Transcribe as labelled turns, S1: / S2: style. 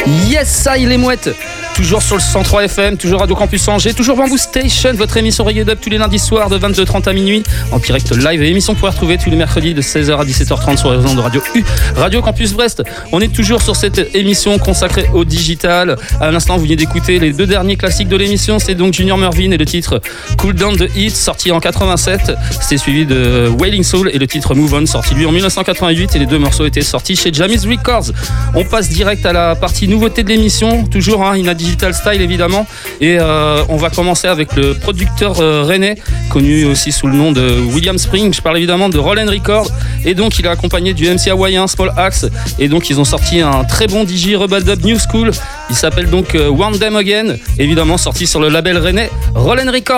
S1: Yes, ça, il est mouette. Toujours sur le 103 FM, toujours Radio Campus Angers, toujours Bamboo Station, votre émission Reggae Dub tous les lundis soirs de 22h30 à minuit, en direct live et émission pour retrouver tous les mercredis de 16h à 17h30 sur les ondes de Radio U, Radio Campus Brest. On est toujours sur cette émission consacrée au digital. À l'instant, vous venez d'écouter les deux derniers classiques de l'émission, c'est donc Junior Murvin et le titre Cool Down the Heat, sorti en 87. C'était suivi de Wailing Soul et le titre Move On, sorti lui en 1988, et les deux morceaux étaient sortis chez Jammy's Records. On passe direct à la partie nouveauté de l'émission, toujours In a Digital Style évidemment, et on va commencer avec le producteur rennais, connu aussi sous le nom de William Spring. Je parle évidemment de Roland Records, et donc il est accompagné du MC hawaïen Small Axe, et donc ils ont sorti un très bon DJ Rebel Dub New School. Il s'appelle donc One Them Again, évidemment sorti sur le label rennais Roland Records.